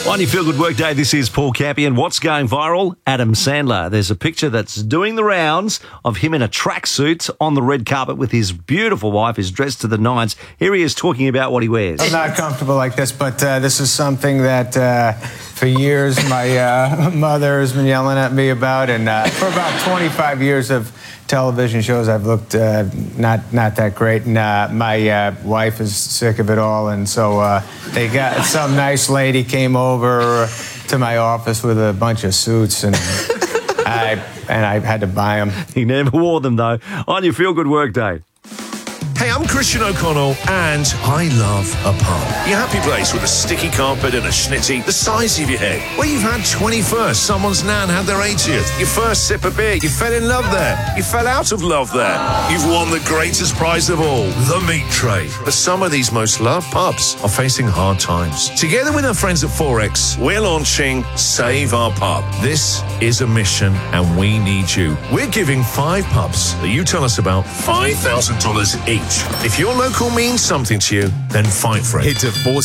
On your Feel Good Work Day, this is Paul Campion. What's going viral? Adam Sandler. There's a picture that's doing the rounds of him in a tracksuit on the red carpet with his beautiful wife, who's dressed to the nines. Here he is talking about what he wears. I'm not comfortable like this, but this is something that for years my mother has been yelling at me about, and for about 25 years of television shows I've looked not that great, and my wife is sick of it all, and so they got some nice lady came over to my office with a bunch of suits, and I had to buy them. He never wore them, though. On your Feel Good Work Day. Hey, I'm Christian O'Connell, and I love a pub. Your happy place with a sticky carpet and a schnitty the size of your head. Where you've had 21st, someone's nan had their 80th. Your first sip of beer, you fell in love there. You fell out of love there. You've won the greatest prize of all, the meat tray. But some of these most loved pubs are facing hard times. Together with our friends at Forex, we're launching Save Our Pub. This is a mission, and we need you. We're giving 5 pubs that you tell us about $5,000 each. If your local means something to you, then fight for it. Head to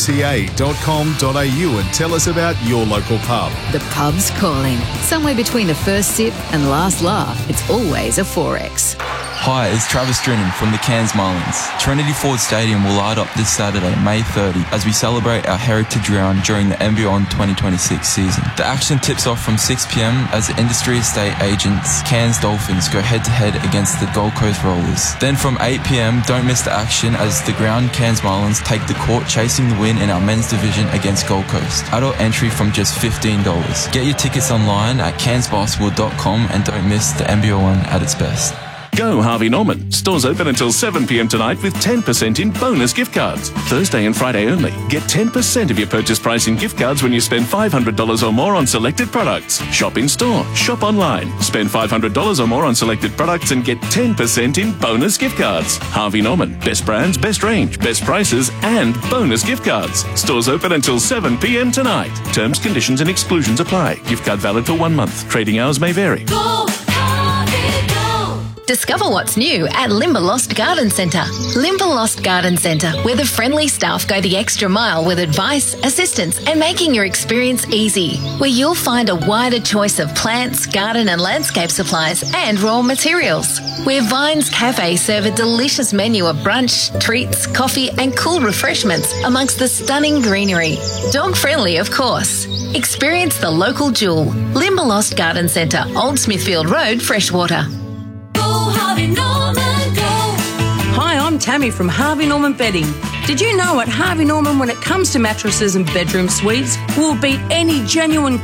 4ca.com.au and tell us about your local pub. The pub's calling. Somewhere between the first sip and last laugh, it's always a Forex. Hi, it's Travis Drennan from the Cairns Marlins. Trinity Ford Stadium will light up this Saturday, May 30, as we celebrate our heritage round during the NBN 2026 season. The action tips off from 6 p.m. as the industry estate agents Cairns Dolphins go head-to-head against the Gold Coast Rollers. Then from 8 p.m, don't miss the action as the ground Cairns Marlins take the court chasing the win in our men's division against Gold Coast. Adult entry from just $15. Get your tickets online at cairnsbasketball.com and don't miss the NBN at its best. Go Harvey Norman. Stores open until 7 p.m. tonight with 10% in bonus gift cards. Thursday and Friday only. Get 10% of your purchase price in gift cards when you spend $500 or more on selected products. Shop in store. Shop online. Spend $500 or more on selected products and get 10% in bonus gift cards. Harvey Norman. Best brands, best range, best prices, and bonus gift cards. Stores open until 7 p.m. tonight. Terms, conditions, and exclusions apply. Gift card valid for 1 month. Trading hours may vary. Discover what's new at Limberlost Garden Centre. Limberlost Garden Centre, where the friendly staff go the extra mile with advice, assistance and making your experience easy. Where you'll find a wider choice of plants, garden and landscape supplies and raw materials. Where Vines Cafe serve a delicious menu of brunch, treats, coffee and cool refreshments amongst the stunning greenery. Dog friendly, of course. Experience the local jewel. Limberlost Garden Centre, Old Smithfield Road, Freshwater. Hi, I'm Tammy from Harvey Norman Bedding. Did you know at Harvey Norman, when it comes to mattresses and bedroom suites, we'll beat any genuine